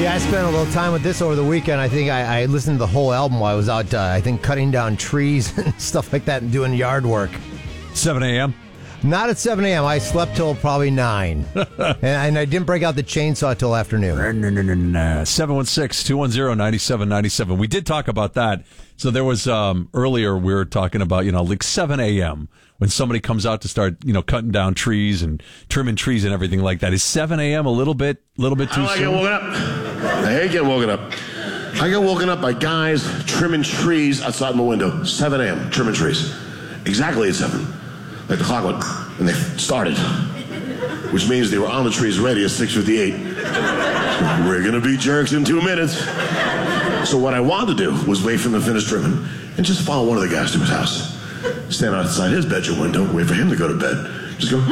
Yeah, I spent a little time with this over the weekend. I think I listened to the whole album while I was out, I think, cutting down trees and stuff like that and doing yard work. 7 a.m.? Not at 7 a.m. I slept till probably 9. and I didn't break out the chainsaw till afternoon. 716-210-9797. We did talk about that. So there was, earlier we were talking about, like 7 a.m. when somebody comes out to start, cutting down trees and trimming trees and everything like that. Is 7 a.m. a little bit too soon? I get woken up. I hate getting woken up. I get woken up by guys trimming trees outside my window. 7 a.m. trimming trees. Exactly at 7. Like the clock went, and they started. Which means they were on the trees ready at 6:58. We're going to be jerks in 2 minutes. So what I wanted to do was wait for them to finish trimming and just follow one of the guys to his house. Stand outside his bedroom window, wait for him to go to bed. Just go,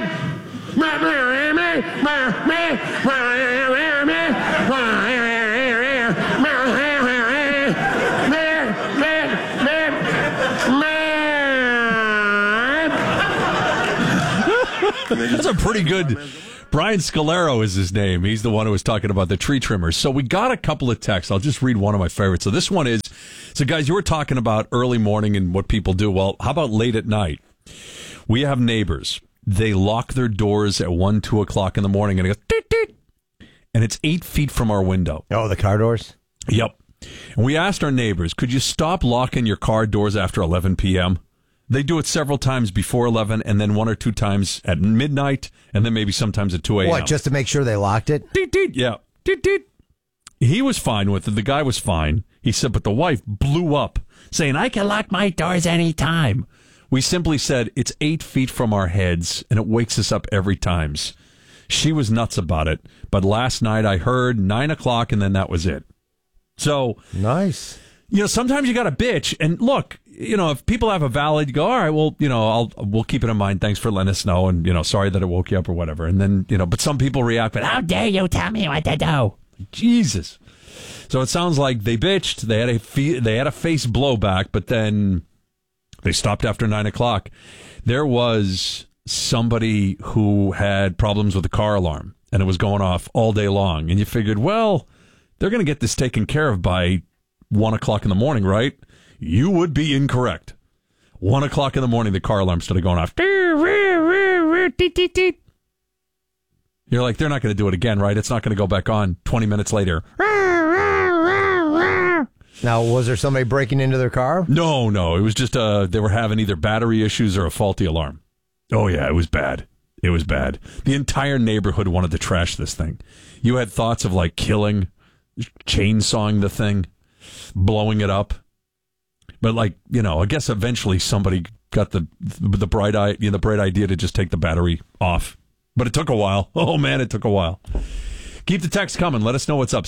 That's a pretty good... Brian Scalero is his name. He's the one who was talking about the tree trimmers. So we got a couple of texts. I'll just read one of my favorites. So this one is, guys, you were talking about early morning and what people do. Well, how about late at night? We have neighbors. They lock their doors at 1, 2 o'clock in the morning and it goes, toot, toot, and it's 8 feet from our window. Oh, the car doors? Yep. And we asked our neighbors, could you stop locking your car doors after 11 p.m.? They do it several times before 11 and then 1 or 2 times at midnight and then maybe sometimes at 2 a.m. What, just to make sure they locked it? Deet, deet, yeah. Deet, deet. He was fine with it. The guy was fine. He said, but the wife blew up saying, I can lock my doors anytime. We simply said, it's 8 feet from our heads and it wakes us up every time. She was nuts about it. But last night I heard 9 o'clock and then that was it. So. Nice. Sometimes you got to bitch. And look, if people have a valid, you go, all right, well, we'll keep it in mind. Thanks for letting us know. And, sorry that it woke you up or whatever. And then, but some people react, but how dare you tell me what to do? Jesus. So it sounds like they bitched. They had a face blowback, but then they stopped after 9 o'clock. There was somebody who had problems with the car alarm and it was going off all day long. And you figured, well, they're going to get this taken care of by 1 o'clock in the morning, right? You would be incorrect. 1 o'clock in the morning, the car alarm started going off. You're like, they're not going to do it again, right? It's not going to go back on 20 minutes later. Now, was there somebody breaking into their car? No. It was just they were having either battery issues or a faulty alarm. Oh, yeah, it was bad. It was bad. The entire neighborhood wanted to trash this thing. You had thoughts of, killing, chainsawing the thing, blowing it up. But I guess eventually somebody got the bright idea to just take the battery off. But it took a while. Oh man, it took a while. Keep the text coming. Let us know what's up.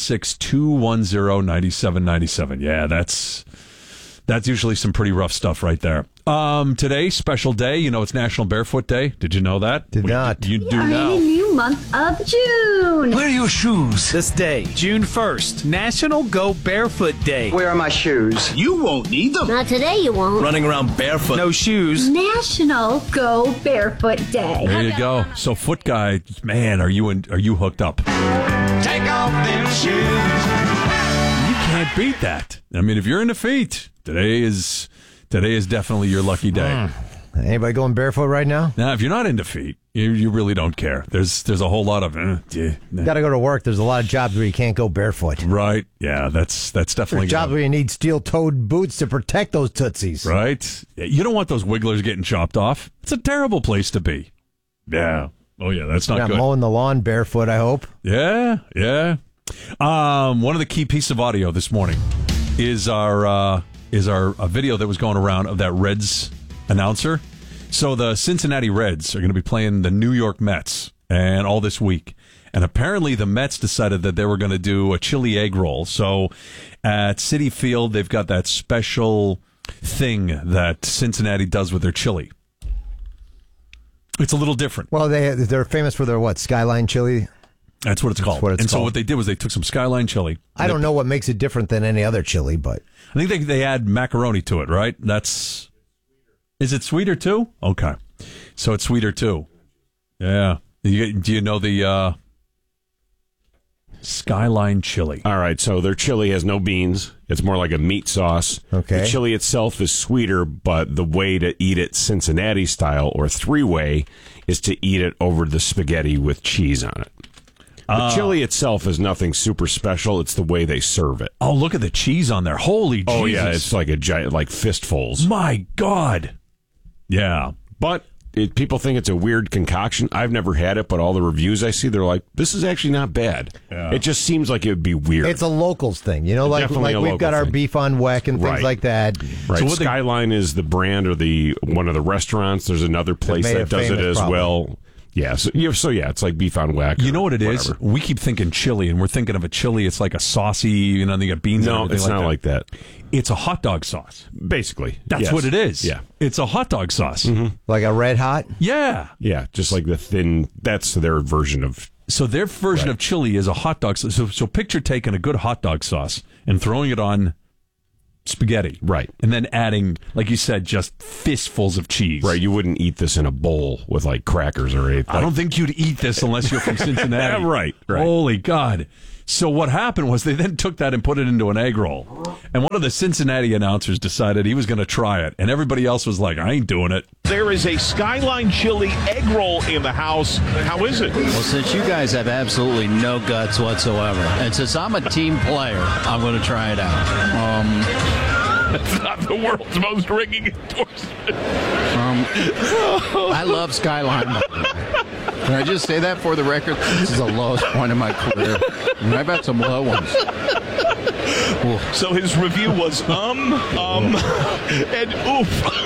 716-210-9797. Yeah, that's usually some pretty rough stuff right there. Today, special day. It's National Barefoot Day. Did you know that? Did not. You do now. A new month of June. Where are your shoes? This day, June 1st, National Go Barefoot Day. Where are my shoes? You won't need them. Not today, you won't. Running around barefoot. No shoes. National Go Barefoot Day. There you go. So, foot guy, man, are you hooked up? Take off them shoes. You can't beat that. I mean, if you're into feet, today is definitely your lucky day. Anybody going barefoot right now? Now, if you're not into feet, you really don't care. There's a whole lot of... Got to go to work. There's a lot of jobs where you can't go barefoot. Right. Yeah, that's definitely... There's jobs where you need steel-toed boots to protect those tootsies. Right. You don't want those wigglers getting chopped off. It's a terrible place to be. Yeah. Oh, yeah, that's not good. Mowing the lawn barefoot, I hope. Yeah. One of the key pieces of audio this morning is our video that was going around of that Reds announcer. So the Cincinnati Reds are going to be playing the New York Mets and all this week. And apparently the Mets decided that they were going to do a chili egg roll. So at Citi Field, they've got that special thing that Cincinnati does with their chili. It's a little different. Well, they're famous for their, Skyline chili? That's what it's called. So what they did was they took some Skyline chili. I don't know what makes it different than any other chili, but... I think they add macaroni to it, right? Is it sweeter too? Okay. So it's sweeter too. Yeah. Do you know the Skyline chili. All right, so their chili has no beans. It's more like a meat sauce. Okay. The chili itself is sweeter, but the way to eat it Cincinnati style or three-way is to eat it over the spaghetti with cheese on it. The chili itself is nothing super special. It's the way they serve it. Oh, look at the cheese on there. Holy Jesus. Oh, yeah, it's like a giant, like fistfuls. My God. Yeah. But people think it's a weird concoction. I've never had it, but all the reviews I see, they're like, this is actually not bad. Yeah. It just seems like it would be weird. It's a locals thing, like Definitely a we've local got our thing. beef on weck and things Right. like that. Right. So what Skyline is the brand or one of the restaurants. There's another place made that it does it famous, as probably. well. Yeah. So it's like beef on whack. You know what it is? whatever. We keep thinking chili, and we're thinking of a chili. It's like a saucy, they got beans and No, everything it's not like that. It's a hot dog sauce. Basically. That's yes. what it is. Yeah. It's a hot dog sauce. Like a Red Hot. Yeah. Yeah. Just like the thin, that's their version of. So their version of chili is a hot dog sauce. So picture taking a good hot dog sauce and throwing it on spaghetti. Right. And then adding, like you said, just fistfuls of cheese. Right. You wouldn't eat this in a bowl with like crackers or anything. I don't think you'd eat this unless you're from Cincinnati. Right. Holy God. So what happened was they then took that and put it into an egg roll. And one of the Cincinnati announcers decided he was going to try it. And everybody else was like, I ain't doing it. There is a Skyline Chili egg roll in the house. How is it? Well, since you guys have absolutely no guts whatsoever, and since I'm a team player, I'm going to try it out. That's not the world's most ringing endorsement. I love Skyline. Can I just say that for the record? This is the lowest point in my career. And I've had some low ones. So his review was and oof.